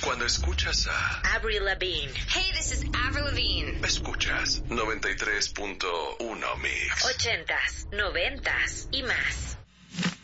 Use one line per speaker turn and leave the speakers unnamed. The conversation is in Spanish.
Cuando escuchas a
Avril Lavigne.
Hey, this is Avril Lavigne.
Escuchas 93.1 Mix.
80s, 90s y más.